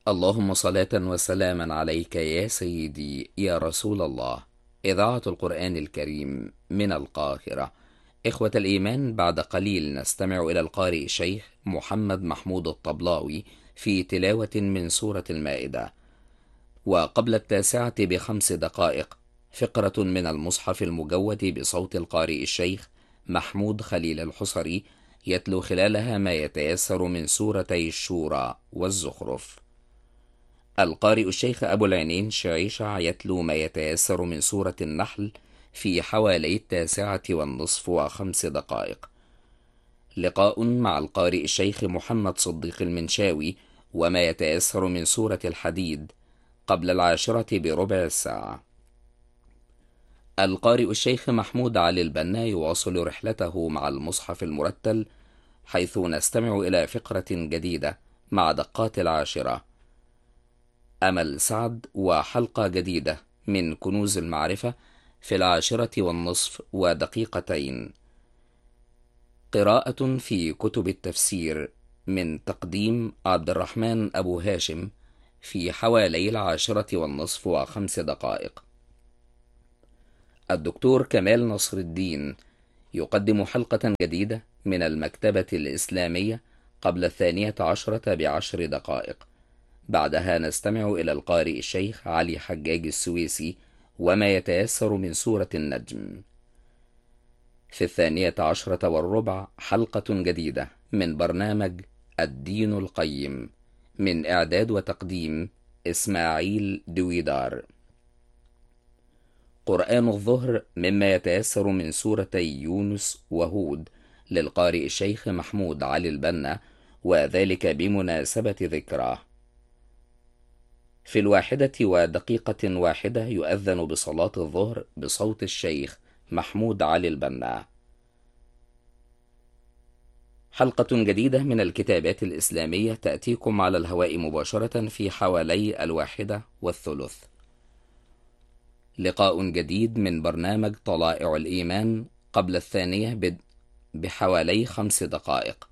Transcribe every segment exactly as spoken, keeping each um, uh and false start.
اللهم صلاة وسلاما عليك يا سيدي يا رسول الله. إذاعة القرآن الكريم من القاهرة. إخوة الإيمان، بعد قليل نستمع إلى القارئ الشيخ محمد محمود الطبلاوي في تلاوة من سورة المائدة. وقبل التاسعة بخمس دقائق فقرة من المصحف المجود بصوت القارئ الشيخ محمود خليل الحصري، يتلو خلالها ما يتيسر من سورتي الشورى والزخرف. القارئ الشيخ أبو العينين شعيشع يتلو ما يتيسر من سورة النحل في حوالي التاسعة والنصف وخمس دقائق. لقاء مع القارئ الشيخ محمد صديق المنشاوي وما يتيسر من سورة الحديد قبل العاشرة بربع الساعة. القارئ الشيخ محمود علي البنا يواصل رحلته مع المصحف المرتل، حيث نستمع إلى فقرة جديدة مع دقات العاشرة. أمل سعد وحلقة جديدة من كنوز المعرفة في العاشرة والنصف ودقيقتين. قراءة في كتب التفسير من تقديم عبد الرحمن أبو هاشم في حوالي العاشرة والنصف وخمس دقائق. الدكتور كمال نصر الدين يقدم حلقة جديدة من المكتبة الإسلامية قبل الثانية عشرة بعشر دقائق. بعدها نستمع إلى القارئ الشيخ علي حجاج السويسي وما يتيسر من سورة النجم. في الثانية عشرة والربع حلقة جديدة من برنامج الدين القيم، من إعداد وتقديم إسماعيل دويدار. قرآن الظهر مما يتيسر من سورتي يونس وهود للقارئ الشيخ محمود علي البنا، وذلك بمناسبة ذكراه. في الواحدة ودقيقة واحدة يؤذن بصلاة الظهر بصوت الشيخ محمود علي البنا. حلقة جديدة من الكتابات الإسلامية تأتيكم على الهواء مباشرة في حوالي الواحدة والثلث. لقاء جديد من برنامج طلائع الإيمان قبل الثانية بحوالي خمس دقائق.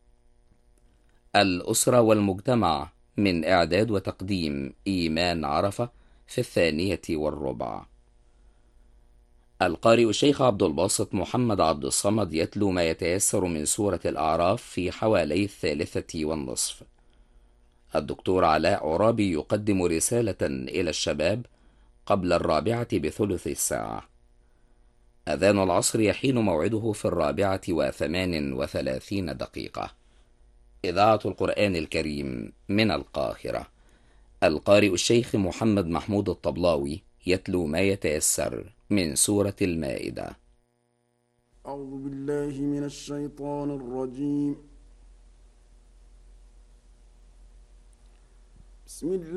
الأسرة والمجتمع من إعداد وتقديم إيمان عرفة في الثانية والربع. القارئ الشيخ عبد الباسط محمد عبد الصمد يتلو ما يتيسر من سورة الأعراف في حوالي الثالثة والنصف. الدكتور علاء عرابي يقدم رسالة إلى الشباب قبل الرابعة بثلث الساعة. أذان العصر يحين موعده في الرابعة وثمان وثلاثين دقيقة. إذاعة القرآن الكريم من القاهرة. القارئ الشيخ محمد محمود الطبلاوي يتلو ما يتيسر من سورة المائدة. أعوذ بالله من الشيطان الرجيم. بسم الله